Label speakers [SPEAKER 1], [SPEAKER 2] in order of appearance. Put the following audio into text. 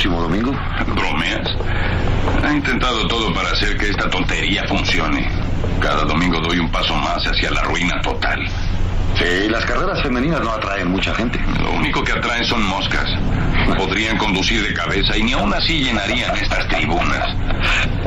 [SPEAKER 1] próximo domingo?
[SPEAKER 2] ¿Bromeas? Ha intentado todo para hacer que esta tontería funcione. Cada domingo doy un paso más hacia la ruina total.
[SPEAKER 1] Sí, las carreras femeninas no atraen mucha gente.
[SPEAKER 2] Lo único que atraen son moscas. Podrían conducir de cabeza y ni aún así llenarían estas tribunas.